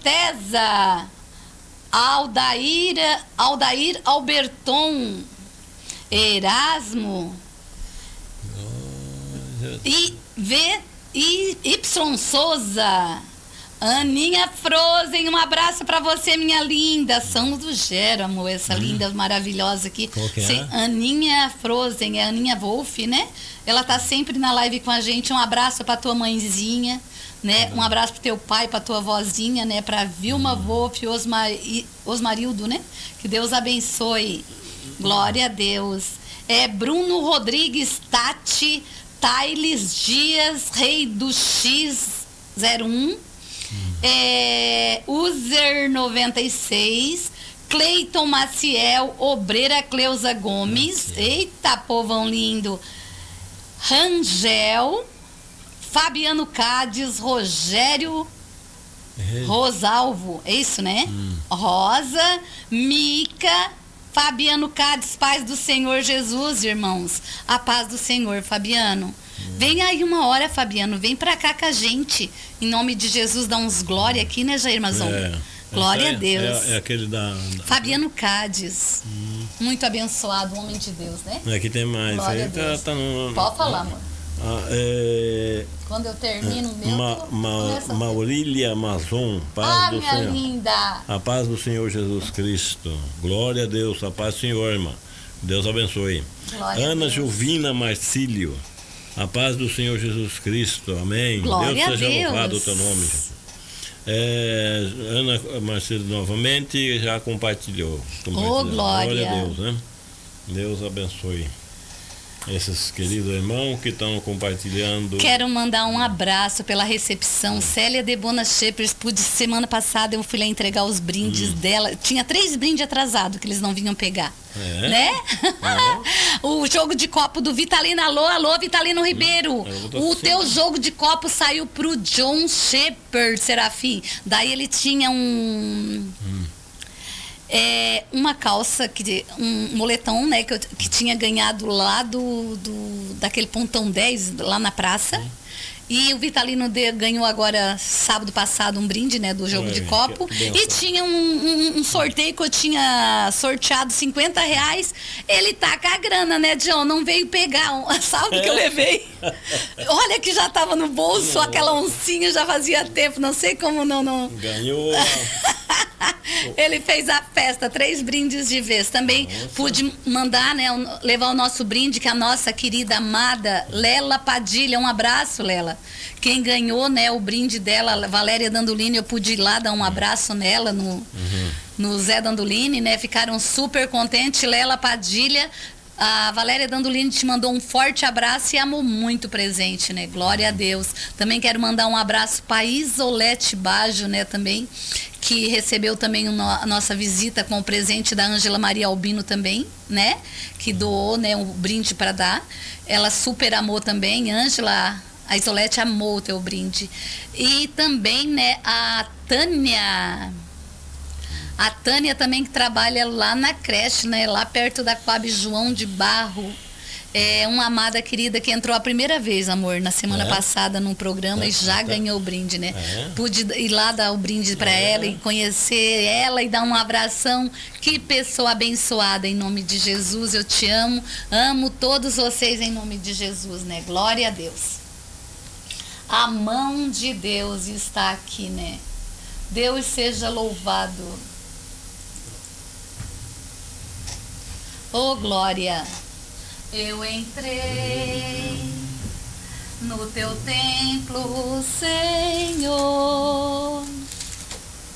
Estesa, Aldair Alberton, Erasmo, Y Souza, Aninha Frozen, um abraço pra você, minha linda. São do Géramo, essa linda, maravilhosa aqui. Qual que é? Aninha Frozen, é a Aninha Wolf, né? Ela tá sempre na live com a gente. Um abraço pra tua mãezinha, né? Um abraço pro teu pai, pra tua vozinha, né? Pra Vilma Wolf, Osmarildo, né? Que Deus abençoe. Glória a Deus. Bruno Rodrigues, Tati, Tailes Dias, Rei do X01. User 96, Cleiton Maciel, Obreira Cleusa Gomes, eita povão lindo, Rangel, Fabiano Cádiz, Rogério Rosalvo, é isso, né? Rosa, Mica, Fabiano Cádiz, paz do Senhor Jesus, irmãos, a paz do Senhor, Fabiano. Vem aí uma hora, Fabiano, vem pra cá com a gente. Em nome de Jesus, dá uns glória aqui, né, Jair Mazon? Glória a Deus. É aquele da... Fabiano Cádiz. Muito abençoado, homem de Deus, né? Aqui tem mais. Glória aí a Deus. tá no... Pode falar, amor. Quando eu termino o meu... Maurília Mazon, paz do minha Senhor. linda. A paz do Senhor Jesus Cristo. Glória a Deus, a paz do Senhor, irmã. Deus abençoe. Glória Ana a Deus. Jovina Marcílio. A paz do Senhor Jesus Cristo, amém. Glória Deus seja a Deus. louvado o teu nome, Jesus. Ana Marcelo novamente já compartilhou. Glória. A Deus, né? Deus abençoe esses queridos irmãos que estão compartilhando. Quero mandar um abraço pela recepção. Célia de Bonachepers, semana passada eu fui lá entregar os brindes dela. Tinha 3 brindes atrasados que eles não vinham pegar. Né? O jogo de copo do Vitalino. Alô, Vitalino Ribeiro. O teu jogo de copo saiu pro John Shepard, Serafim. Daí ele tinha uma calça, um moletom, né, que tinha ganhado lá daquele Pontão 10, lá na praça. E o Vitalino ganhou agora, sábado passado, um brinde, né, do jogo de copo. E tinha um sorteio que eu tinha sorteado R$50. Ele tá com a grana, né, John? Não veio pegar um salve que eu levei. Olha que já tava no bolso, aquela oncinha já fazia tempo, não sei como não. Ganhou. Ele fez a festa, 3 brindes de vez. Também pude mandar, né, levar o nosso brinde, que a nossa querida amada Lela Padilha. Um abraço, Lela. Quem ganhou, né, o brinde dela, Valéria Dandolini, eu pude ir lá dar um abraço nela no Zé Dandolini, né? Ficaram super contentes. Lela Padilha, a Valéria Dandolini te mandou um forte abraço e amou muito o presente, né? Glória a Deus. Também quero mandar um abraço para Isolete Baggio, né, também, que recebeu também a nossa visita com o presente da Ângela Maria Albino também, né? Que doou, né, um brinde para dar. Ela super amou também, Ângela. A Isolete amou o teu brinde. E também, né, a Tânia também, que trabalha lá na creche, né, lá perto da Coab João de Barro. É uma amada querida que entrou a primeira vez, amor, na semana passada num programa e já ganhou o brinde, né? Pude ir lá dar o brinde para ela e conhecer ela e dar um abração. Que pessoa abençoada, em nome de Jesus, eu te amo. Amo todos vocês em nome de Jesus, né? Glória a Deus. A mão de Deus está aqui, né? Deus seja louvado. Oh, glória. Eu entrei no teu templo, Senhor.